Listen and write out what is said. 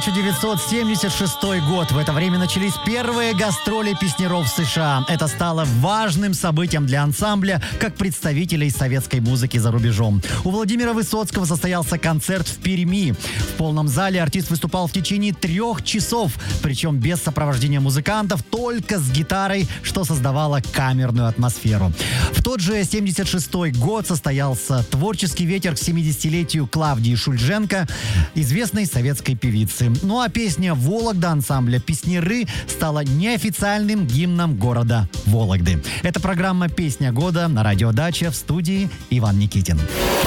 1976 год. В это время начались первые гастроли песняров в США. Это стало важным событием для ансамбля, как представителей советской музыки за рубежом. У Владимира Высоцкого состоялся концерт в Перми. В полном зале артист выступал в течение 3 часов, причем без сопровождения музыкантов, только с гитарой, что создавало камерную атмосферу. В тот же 76 год состоялся творческий вечер к 70-летию Клавдии Шульженко, известной советской певицы. Ну а песня «Вологда» ансамбля «Песняры» стала неофициальным гимном города Вологды. Это программа «Песня года» на радио «Дача», в студии Иван Никитин.